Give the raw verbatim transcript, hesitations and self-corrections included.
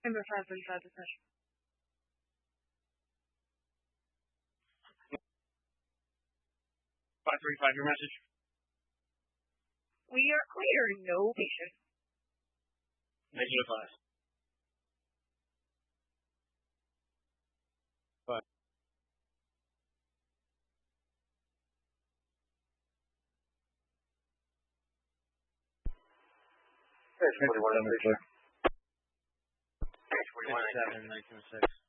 Number five forty-five discussion. five thirty-five, your message? We are clear. No patient. Negative five. Five. Page forty-one, Page forty-one, nineteen oh six.